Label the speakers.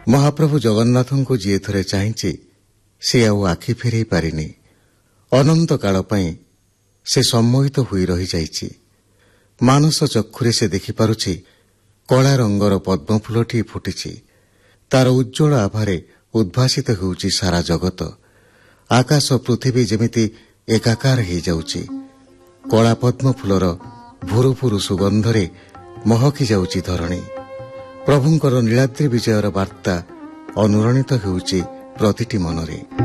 Speaker 1: ମହାପ୍ରଭୁ ଜଗନ୍ନାଥଙ୍କୁ ଯିଏ ଥରେ ଚାହିଁଛି ସେ ଆଉ ଆଖି ଫେରାଇ ପାରିନି। ଅନନ୍ତ କାଳ ପାଇଁ ସେ ସମ୍ମୋହିତ ହୋଇ ରହିଯାଇଛି। ମାନସ ଚକ୍ଷୁରେ ସେ ଦେଖିପାରୁଛି କଳା ରଙ୍ଗର ପଦ୍ମଫୁଲଟି ଫୁଟିଛି। ତାର ଉଜ୍ଜଳ ଆଭାରେ ଉଦ୍ଭାସିତ ହେଉଛି ସାରା ଜଗତ। ଆକାଶ ପୃଥିବୀ ଯେମିତି ଏକାକାର ହୋଇଯାଉଛି। କଳା ପଦ୍ମଫୁଲର ଭୁରୁ ଭୁରୁ ସୁଗନ୍ଧରେ ମହକି ଯାଉଛି ଧରଣୀ। ପ୍ରଭୁଙ୍କର ନୀଳାଦ୍ରି ବିଜୟର ବାର୍ତ୍ତା ଅନୁରଣିତ ହେଉଛି ପ୍ରତିଟି ମନରେ।